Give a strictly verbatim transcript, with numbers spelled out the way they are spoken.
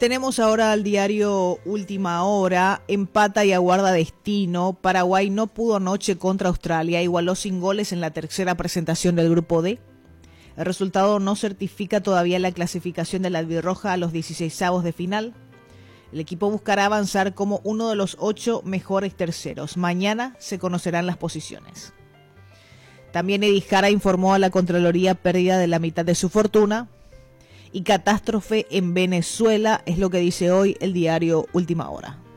Tenemos ahora al diario Última Hora, empata y aguarda destino. Paraguay no pudo anoche contra Australia, igualó sin goles en la tercera presentación del grupo D. El resultado no certifica todavía la clasificación de la albirroja a los dieciseisavos de final. El equipo buscará avanzar como uno de los ocho mejores terceros. Mañana se conocerán las posiciones. También Eddie Jara informó a la Contraloría pérdida de la mitad de su fortuna. Y catástrofe en Venezuela es lo que dice hoy el diario Última Hora.